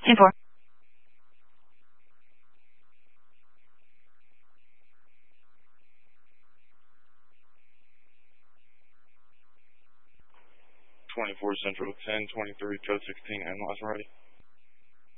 10-4. 24 Central, 10-23, code 16, analyze ready.